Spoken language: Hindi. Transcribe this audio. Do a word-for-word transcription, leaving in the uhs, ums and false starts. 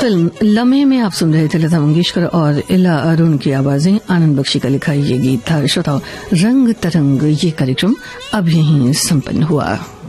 फिल्म लम्हे में आप सुन रहे थे लता मंगेशकर और इला अरुण की आवाजें। आनंद बख्शी का लिखा ये गीत था। श्रोताओं, रंग तरंग ये कार्यक्रम अब यहीं संपन्न हुआ।